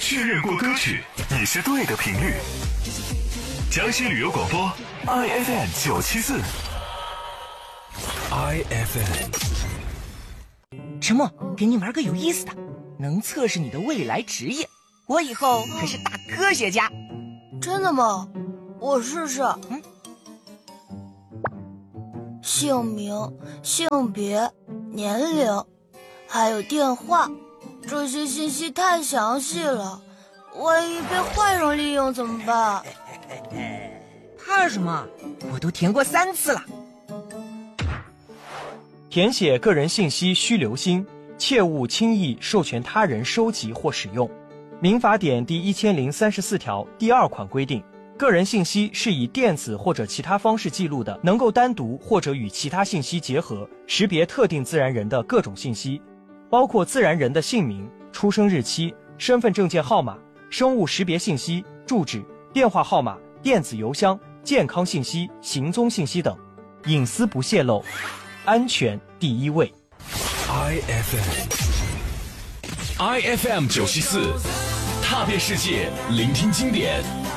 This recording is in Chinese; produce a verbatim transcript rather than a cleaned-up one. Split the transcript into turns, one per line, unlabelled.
确认过歌曲，你是对的频率。江西旅游广播 I F M 九七四 I F M。
沉默，给你玩个有意思的，能测试你的未来职业。我以后可是大科学家。
真的吗？我试试。
嗯，
姓名、性别、年龄，还有电话，这些信息太详细了，万一被坏人利用怎么办？
怕什么？我都填过三次了。
填写个人信息需留心，切勿轻易授权他人收集或使用。民法典第一千零三十四条第二款规定，个人信息是以电子或者其他方式记录的，能够单独或者与其他信息结合，识别特定自然人的各种信息，包括自然人的姓名、出生日期、身份证件号码、生物识别信息、住址、电话号码、电子邮箱、健康信息、行踪信息等，隐私不泄露，安全第一位。
I F M I F M 九七四，踏遍世界，聆听经典。